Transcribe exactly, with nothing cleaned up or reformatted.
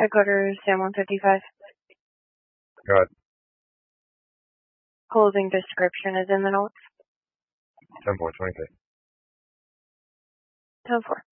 Headquarters, Sam one fifty-five. Go ahead. Closing description is in the notes. ten four, twenty-six. ten four.